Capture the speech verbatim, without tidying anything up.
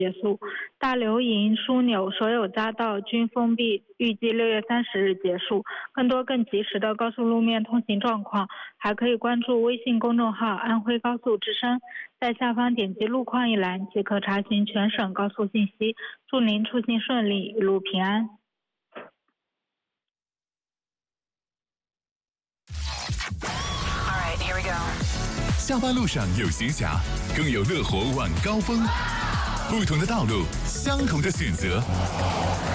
结束。大流营、枢纽所有匝道均封闭，预计六月三十日结束。更多更及时的高速路面通行状况，还可以关注微信公众号“安徽高速之声”，在下方点击路况一栏即可查询全省高速信息。祝您出行顺利，一路平安。 All right, here we go. 下班路上有闲暇，更有乐活晚高峰。不同的道路，相同的选择。